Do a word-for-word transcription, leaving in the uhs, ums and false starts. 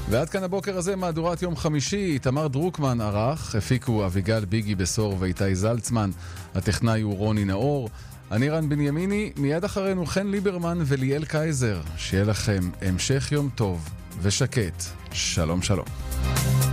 ועד כאן הבוקר הזה מהדורת יום חמישי. תמר דרוקמן ערך, הפיקו אביגל ביגי בסור ואיתי זלצמן, הטכנאי הוא רוני נאור, אני רן בנימיני, מיד אחרינו חן ליברמן וליאל קייזר. שיהיה לכם המשך יום טוב ושקט. שלום שלום.